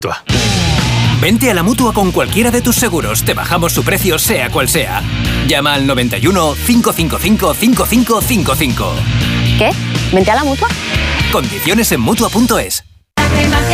Vente a la Mutua con cualquiera de tus seguros. Te bajamos su precio, sea cual sea. Llama al 91 555 5555. ¿Qué? ¿Vente a la Mutua? Condiciones en Mutua.es.